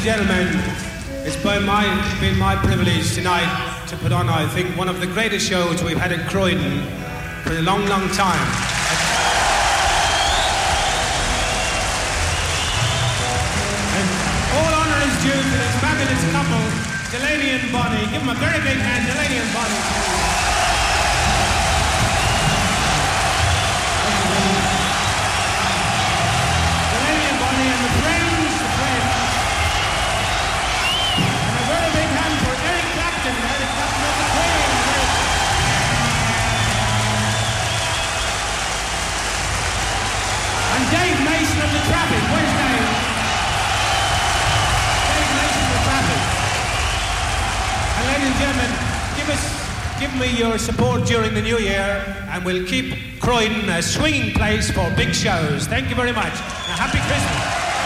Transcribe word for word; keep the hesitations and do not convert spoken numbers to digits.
gentlemen, it's been my, been my privilege tonight to put on, I think, one of the greatest shows we've had in Croydon for a long, long time. And all honour is due to this fabulous couple, Delaney and Bonnie. Give them a very big hand, Delaney and Bonnie. And the friends, the friends. And a very big hand for Eric Clapton, Eric Clapton of the Queen. And Dave Mason of the Traffic. Where's Dave? Dave Mason of the Traffic. And ladies and gentlemen, give us, give me your support during the new year, and we'll keep Croydon a swinging place for big shows. Thank you very much. Now, happy Christmas.